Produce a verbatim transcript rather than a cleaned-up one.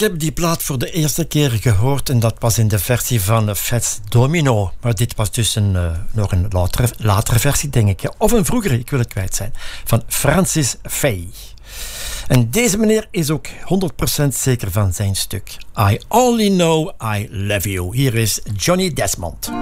heb die plaat voor de eerste keer gehoord en dat was in de versie van Fats Domino. Maar dit was dus een, uh, nog een latere, latere versie, denk ik. Ja. Of een vroegere, ik wil het kwijt zijn. Van Francis Faye. En deze meneer is ook honderd procent zeker van zijn stuk. I Only Know I Love You. Hier is Johnny Desmond.